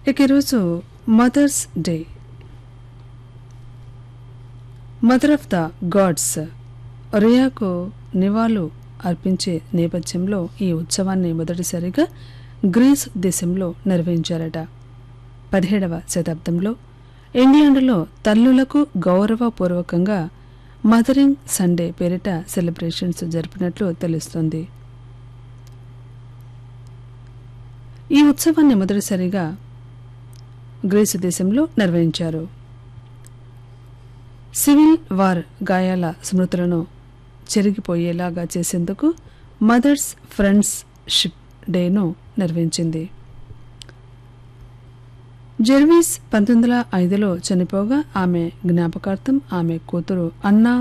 ఇక ఈరోజు mothers day. Mother of the God's రియాకు నివాళులు అర్పించే నేపథ్యంలో ఈ ఉత్సవాన్ని మొదటిసారిగా గ్రీస్ దేశంలో నిర్వహించారట. 17వ శతాబ్దంలో ఇంగ్లాండ్లో తల్లులకు గౌరవపూర్వకంగా మదరింగ్ సండే పేరిట సెలబ్రేషన్స్ జరిపినట్లు తెలుస్తోంది. ఈ ఉత్సవాన్ని మొదటిసారిగా గ్రీసు దేశంలో నిర్వహించారు. సివిల్ వార్ గాయాల స్మృతులను చెరిగిపోయేలాగా చేసేందుకు మదర్స్ ఫ్రెండ్షిప్ డేను నిర్వహించింది. జెర్వీస్ 1905లో చనిపోగా ఆమె జ్ఞాపకార్థం ఆమె కూతురు అన్నా